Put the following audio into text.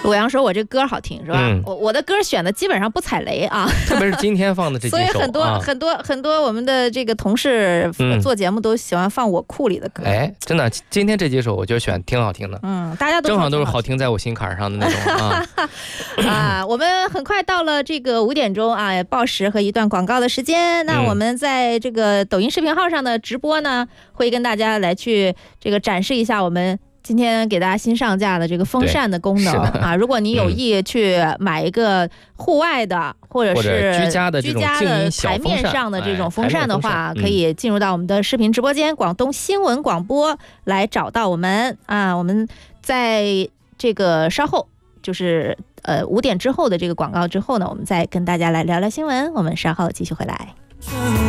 古阳说我这歌好听是吧？我的歌选的基本上不踩雷啊， 特别是今天放的这几首， 所以很多我们的这个同事做节目都喜欢放我库里的歌。 哎，真的，今天这几首我就选挺好听的， 大家都正好都是好听在我心坎上的那种啊。我们很快到了这个5点钟啊，报时和一段广告的时间。那我们在这个抖音视频号上的直播呢，会跟大家来去这个展示一下我们今天给大家新上架的这个风扇的功能啊。如果你有意去买一个户外的或者是居家的台面上的这种风扇的话，可以进入到我们的视频直播间广东新闻广播来找到我们啊。我们在这个稍后就是5点之后的这个广告之后呢，我们再跟大家来聊聊新闻。我们稍后继续回来。